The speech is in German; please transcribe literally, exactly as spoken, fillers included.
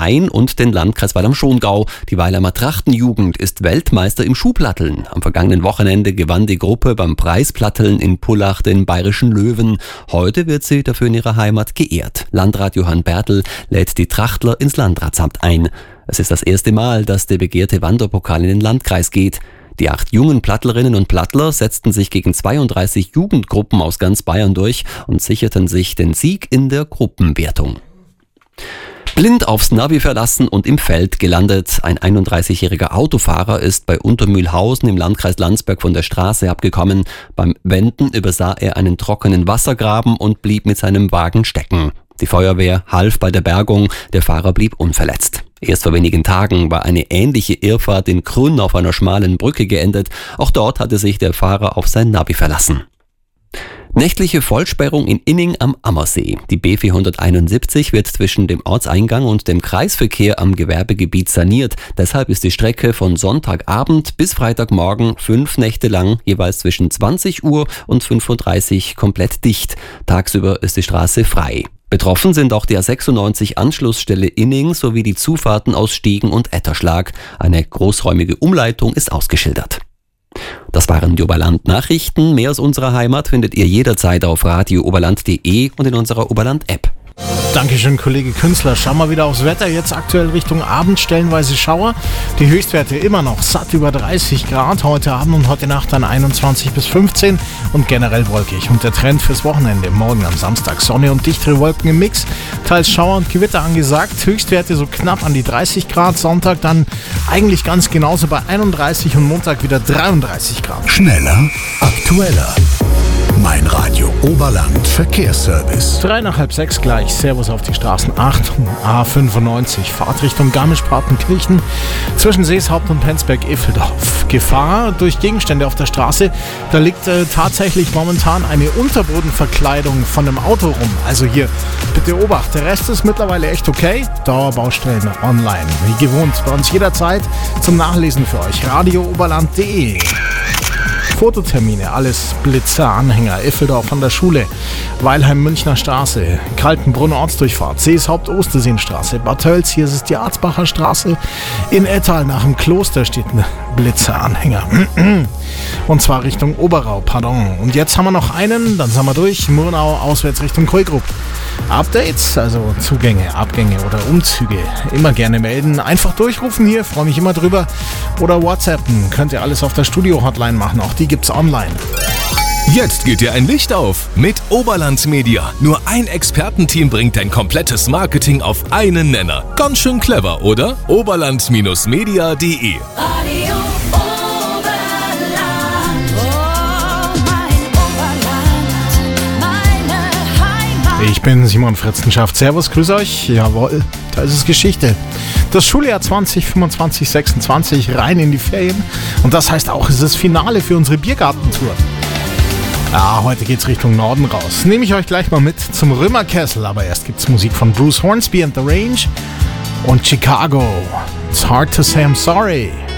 Main und den Landkreis Weil am Schongau. Die Weilheimer Trachtenjugend ist Weltmeister im Schuhplatteln. Am vergangenen Wochenende gewann die Gruppe beim Preisplatteln in Pullach den Bayerischen Löwen. Heute wird sie dafür in ihrer Heimat geehrt. Landrat Johann Bertel lädt die Trachtler ins Landratsamt ein. Es ist das erste Mal, dass der begehrte Wanderpokal in den Landkreis geht. Die acht jungen Plattlerinnen und Plattler setzten sich gegen zweiunddreißig Jugendgruppen aus ganz Bayern durch und sicherten sich den Sieg in der Gruppenwertung. Blind aufs Navi verlassen und im Feld gelandet. Ein einunddreißigjähriger Autofahrer ist bei Untermühlhausen im Landkreis Landsberg von der Straße abgekommen. Beim Wenden übersah er einen trockenen Wassergraben und blieb mit seinem Wagen stecken. Die Feuerwehr half bei der Bergung, der Fahrer blieb unverletzt. Erst vor wenigen Tagen war eine ähnliche Irrfahrt in Krünn auf einer schmalen Brücke geendet. Auch dort hatte sich der Fahrer auf sein Navi verlassen. Nächtliche Vollsperrung in Inning am Ammersee. Die B vierhunderteinundsiebzig wird zwischen dem Ortseingang und dem Kreisverkehr am Gewerbegebiet saniert. Deshalb ist die Strecke von Sonntagabend bis Freitagmorgen fünf Nächte lang jeweils zwischen zwanzig Uhr und fünf Uhr dreißig komplett dicht. Tagsüber ist die Straße frei. Betroffen sind auch die A sechsundneunzig Anschlussstelle Inning sowie die Zufahrten aus Stiegen und Etterschlag. Eine großräumige Umleitung ist ausgeschildert. Das waren die Oberland-Nachrichten. Mehr aus unserer Heimat findet ihr jederzeit auf radio oberland punkt de und in unserer Oberland-App. Dankeschön, Kollege Künstler. Schauen wir wieder aufs Wetter. Jetzt aktuell Richtung Abend stellenweise Schauer. Die Höchstwerte immer noch satt über dreißig Grad. Heute Abend und heute Nacht dann einundzwanzig bis fünfzehn und generell wolkig. Und der Trend fürs Wochenende. Morgen am Samstag Sonne und dichtere Wolken im Mix. Teils Schauer und Gewitter angesagt. Höchstwerte so knapp an die dreißig Grad. Sonntag dann eigentlich ganz genauso bei einunddreißig und Montag wieder dreiunddreißig Grad. Schneller, aktueller. Mein Radio Oberland Verkehrsservice. Drei nach halb sechs gleich. Servus auf die Straßen acht, A fünfundneunzig, Fahrtrichtung Garmisch-Partenkirchen, zwischen Seeshaupt und Penzberg-Iffeldorf. Gefahr durch Gegenstände auf der Straße. Da liegt äh, tatsächlich momentan eine Unterbodenverkleidung von einem Auto rum. Also hier, bitte Obacht. Der Rest ist mittlerweile echt okay. Dauerbaustellen online. Wie gewohnt, bei uns jederzeit zum Nachlesen für euch. radio oberland punkt de. Fototermine, alles Blitzer, Anhänger, Iffeldorf von der Schule, Weilheim Münchner Straße, Kaltenbrunn Ortsdurchfahrt, Seeshaupt Osterseenstraße, Bad Tölz, hier ist es die Arzbacher Straße, in Ettal nach dem Kloster steht ein Blitzer-Anhänger. Und zwar Richtung Oberau, pardon. Und jetzt haben wir noch einen, dann sind wir durch, Murnau auswärts Richtung Koigrupp. Updates, also Zugänge, Abgänge oder Umzüge, immer gerne melden. Einfach durchrufen hier, freue mich immer drüber. Oder WhatsAppen, könnt ihr alles auf der Studio-Hotline machen, auch die gibt's online. Jetzt geht dir ein Licht auf mit Oberland Media. Nur ein Expertenteam bringt dein komplettes Marketing auf einen Nenner. Ganz schön clever, oder? oberland Media punkt de Ich bin Simon Fritzenschaft. Servus, grüß euch. Jawohl, da ist es Geschichte. Das Schuljahr zwanzig fünfundzwanzig sechsundzwanzig rein in die Ferien. Und das heißt auch, es ist das Finale für unsere Biergartentour. Ja, heute geht's Richtung Norden raus. Nehme ich euch gleich mal mit zum Römerkessel. Aber erst gibt's Musik von Bruce Hornsby and the Range und Chicago. It's hard to say I'm sorry.